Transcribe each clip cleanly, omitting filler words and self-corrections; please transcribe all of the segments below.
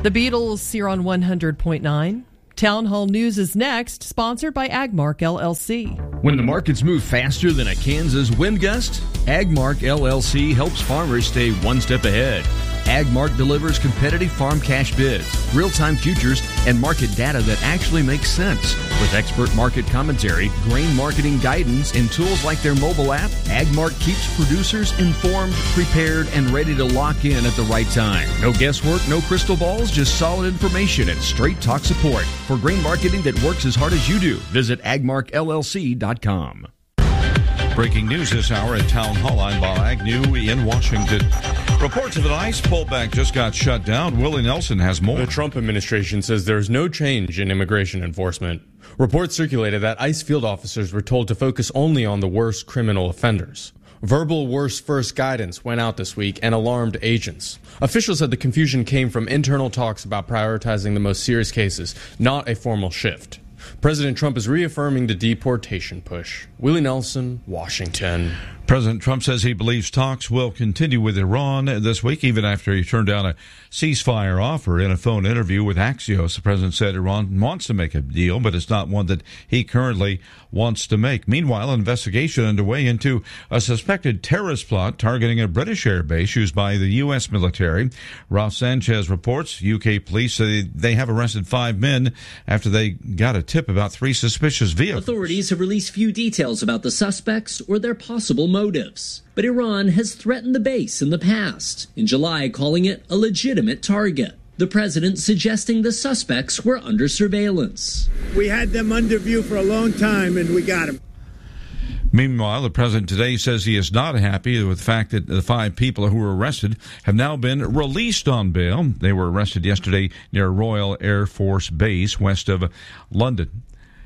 The Beatles here on 100.9. Town Hall News is next, sponsored by Agmark LLC. When the markets move faster than a Kansas wind gust, Agmark LLC helps farmers stay one step ahead. Agmark delivers competitive farm cash bids, real-time futures, and market data that actually makes sense. With expert market commentary, grain marketing guidance, and tools like their mobile app, Agmark keeps producers informed, prepared, and ready to lock in at the right time. No guesswork, no crystal balls, just solid information and straight talk support. For grain marketing that works as hard as you do, visit agmarkllc.com. Breaking news this hour at Town Hall. I'm Bob Agnew in Washington. Reports of an ICE pullback just got shut down. Willie Nelson has more. The Trump administration says there's no change in immigration enforcement. Reports circulated that ICE field officers were told to focus only on the worst criminal offenders. Verbal worst first guidance went out this week and alarmed agents. Officials said the confusion came from internal talks about prioritizing the most serious cases, not a formal shift. President Trump is reaffirming the deportation push. Willie Nelson, Washington. President Trump says he believes talks will continue with Iran this week, even after he turned down a ceasefire offer. In a phone interview with Axios, the president said Iran wants to make a deal, but it's not one that he currently wants to make. Meanwhile, an investigation underway into a suspected terrorist plot targeting a British air base used by the U.S. military. Ralph Sanchez reports UK police say they have arrested 5 men after they got a tip about 3 suspicious vehicles. Authorities have released few details about the suspects or their possible motives. But Iran has threatened the base in the past, in July calling it a legitimate target. The president suggesting the suspects were under surveillance. We had them under view for a long time, and we got them. Meanwhile, the president today says he is not happy with the fact that the 5 people who were arrested have now been released on bail. They were arrested yesterday near Royal Air Force Base west of London.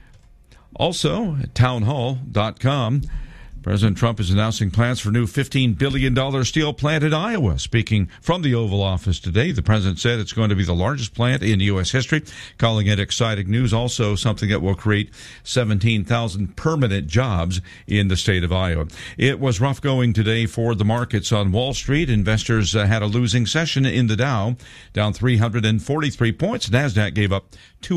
Also, at townhall.com, President Trump is announcing plans for a new $15 billion steel plant in Iowa. Speaking from the Oval Office today, the president said it's going to be the largest plant in U.S. history, calling it exciting news, also something that will create 17,000 permanent jobs in the state of Iowa. It was rough going today for the markets on Wall Street. Investors had a losing session in the Dow, down 343 points. NASDAQ gave up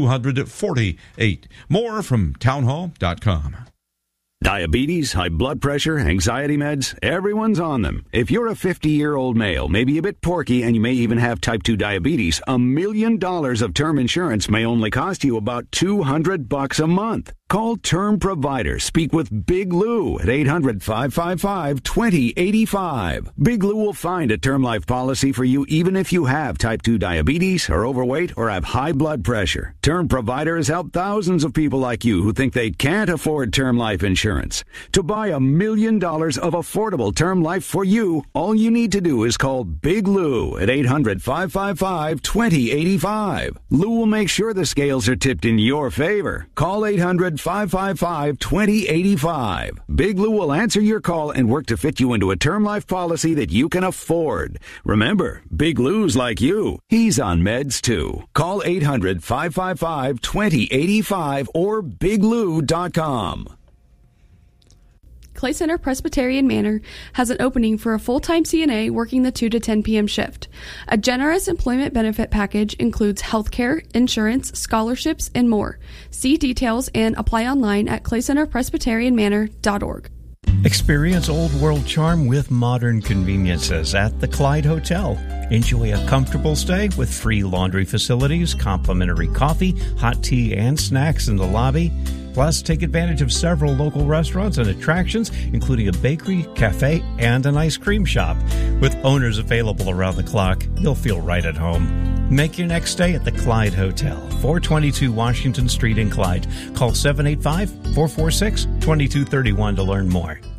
248. More from townhall.com. Diabetes, high blood pressure, anxiety meds, everyone's on them. If you're a 50-year-old male, maybe a bit porky, and you may even have type 2 diabetes, $1 million of term insurance may only cost you about $200 a month. Call Term Provider. Speak with Big Lou at 800-555-2085. Big Lou will find a term life policy for you even if you have type 2 diabetes, are overweight, or have high blood pressure. Term Provider has helped thousands of people like you who think they can't afford term life insurance. To buy $1 million of affordable term life for you, all you need to do is call Big Lou at 800-555-2085. Lou will make sure the scales are tipped in your favor. Call 800-555-2085. Big Lou will answer your call and work to fit you into a term life policy that you can afford. Remember, Big Lou's like you. He's on meds too. Call 800-555-2085 or biglou.com. Clay Center Presbyterian Manor has an opening for a full-time CNA working the 2 to 10 p.m. shift. A generous employment benefit package includes health care, insurance, scholarships, and more. See details and apply online at claycenterpresbyterianmanor.org. Experience old world charm with modern conveniences at the Clyde Hotel. Enjoy a comfortable stay with free laundry facilities, complimentary coffee, hot tea, and snacks in the lobby. Plus, take advantage of several local restaurants and attractions, including a bakery, cafe, and an ice cream shop. With owners available around the clock, you'll feel right at home. Make your next stay at the Clyde Hotel, 422 Washington Street in Clyde. Call 785-446-2231 to learn more.